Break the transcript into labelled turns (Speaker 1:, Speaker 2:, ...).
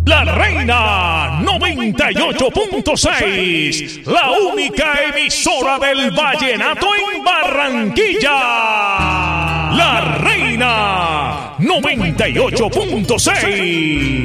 Speaker 1: La Reina 98.6, la única emisora del vallenato en Barranquilla. La Reina 98.6.